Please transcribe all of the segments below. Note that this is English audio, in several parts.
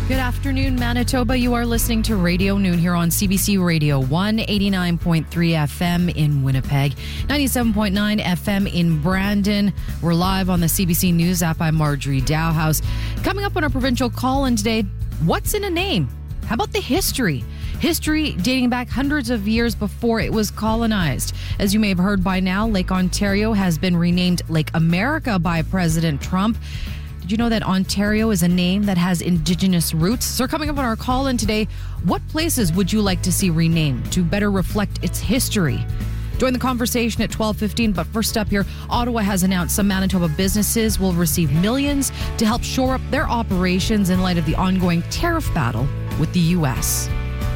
Good afternoon, Manitoba. You are listening to Radio Noon here on CBC Radio 189.3 FM in Winnipeg, 97.9 FM in Brandon. We're live on the CBC News app. I'm Marjorie Dowhouse. Coming up on our provincial call-in today, what's in a name? How about the history? History dating back hundreds of years before it was colonized. As you may have heard by now, Lake Ontario has been renamed Lake America by President Trump. Did you know that Ontario is a name that has Indigenous roots? So coming up on our call-in today, what places would you like to see renamed to better reflect its history? Join the conversation at 12:15, but first up here, Ottawa has announced some Manitoba businesses will receive millions to help shore up their operations in light of the ongoing tariff battle with the U.S.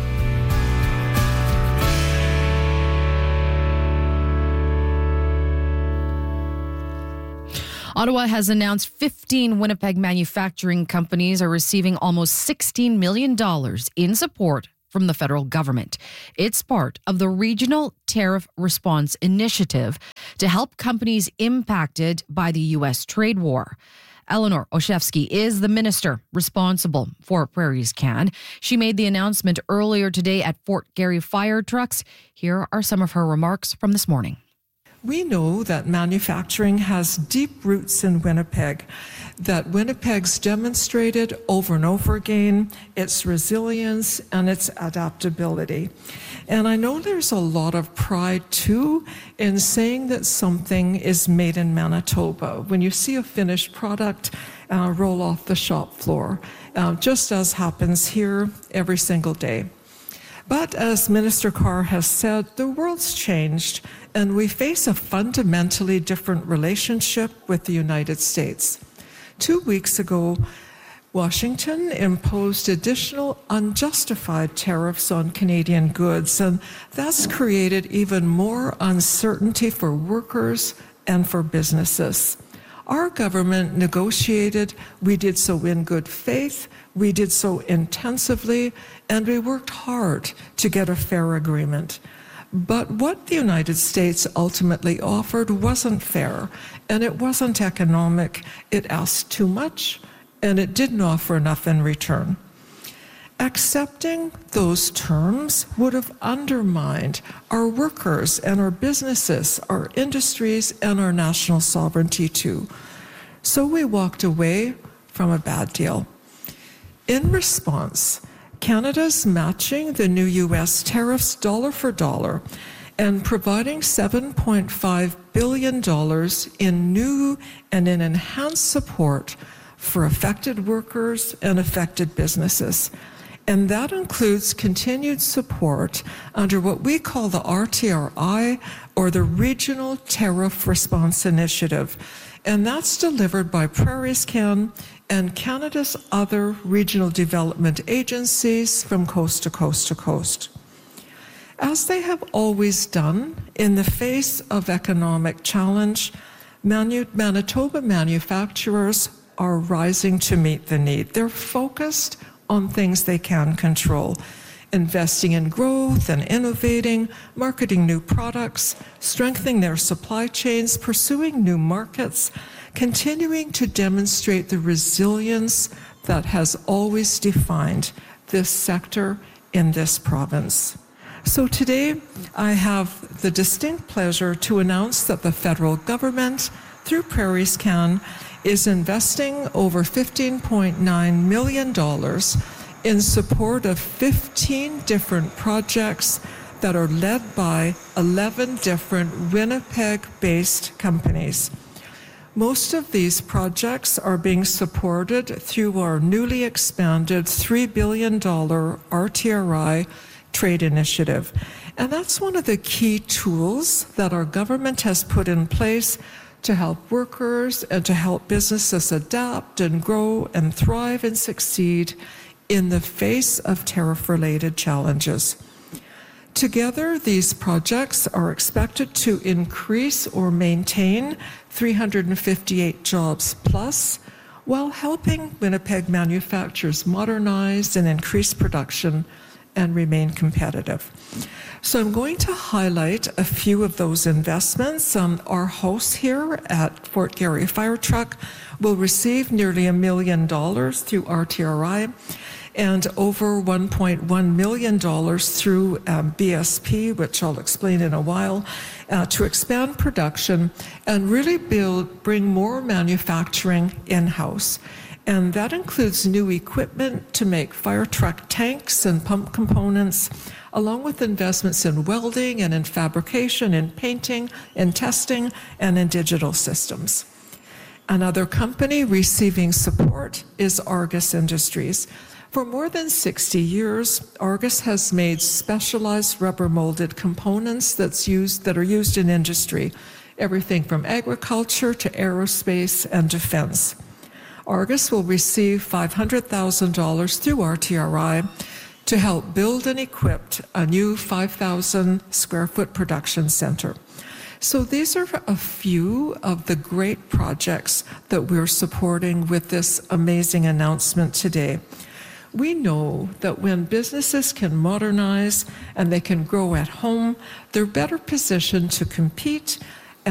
Ottawa has announced 15 Winnipeg manufacturing companies are receiving almost $16 million in support from the federal government. It's part of the Regional Tariff Response Initiative to help companies impacted by the U.S. trade war. Eleanor Olszewski is the minister responsible for Prairies Can. She made the announcement earlier today at Fort Garry Fire Trucks. Here are some of her remarks from this morning. We know that manufacturing has deep roots in Winnipeg, that Winnipeg's demonstrated over and over again its resilience and its adaptability. And I know there's a lot of pride, too, in saying that something is made in Manitoba. When you see a finished product roll off the shop floor, just as happens here every single day. But as Minister Carr has said, the world's changed and we face a fundamentally different relationship with the United States. 2 weeks ago, Washington imposed additional unjustified tariffs on Canadian goods, and that's created even more uncertainty for workers and for businesses. Our government negotiated, we did so in good faith, we did so intensively, and we worked hard to get a fair agreement. But what the United States ultimately offered wasn't fair, and it wasn't economic. It asked too much, and it didn't offer enough in return. Accepting those terms would have undermined our workers and our businesses, our industries, and our national sovereignty too. So we walked away from a bad deal. In response, Canada's matching the new U.S. tariffs dollar for dollar and providing $7.5 billion in new and in enhanced support for affected workers and affected businesses. And that includes continued support under what we call the RTRI, or the Regional Tariff Response Initiative. And that's delivered by Prairies Can and Canada's other regional development agencies from coast to coast to coast. As they have always done in the face of economic challenge, Manitoba manufacturers are rising to meet the need. They're focused on things they can control, investing in growth and innovating, marketing new products, strengthening their supply chains, pursuing new markets, continuing to demonstrate the resilience that has always defined this sector in this province. So today, I have the distinct pleasure to announce that the federal government, through Prairies Can, is investing over $15.9 million in support of 15 different projects that are led by 11 different Winnipeg-based companies. Most of these projects are being supported through our newly expanded $3 billion RTRI trade initiative. And that's one of the key tools that our government has put in place to help workers and to help businesses adapt and grow and thrive and succeed in the face of tariff-related challenges. Together, these projects are expected to increase or maintain 358 jobs plus, while helping Winnipeg manufacturers modernize and increase production and remain competitive. So I'm going to highlight a few of those investments. Our hosts here at Fort Garry Fire Truck will receive nearly $1 million through RTRI. and over $1.1 million through BSP, which I'll explain in a while, to expand production and really bring more manufacturing in-house. And that includes new equipment to make fire truck tanks and pump components, along with investments in welding and in fabrication, in painting, in testing, and in digital systems. Another company receiving support is Argus Industries. For more than 60 years, Argus has made specialized rubber molded components that are used in industry, everything from agriculture to aerospace and defense. Argus will receive $500,000 through RTRI to help build and equip a new 5,000 square foot production center. So these are a few of the great projects that we're supporting with this amazing announcement today. We know that when businesses can modernize and they can grow at home, they're better positioned to compete